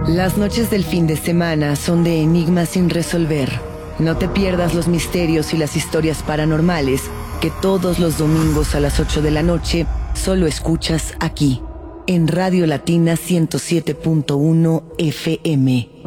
Las noches del fin de semana son de enigmas sin resolver. No te pierdas los misterios y las historias paranormales que todos los domingos a las 8 de la noche solo escuchas aquí, en Radio Latina 107.1 FM.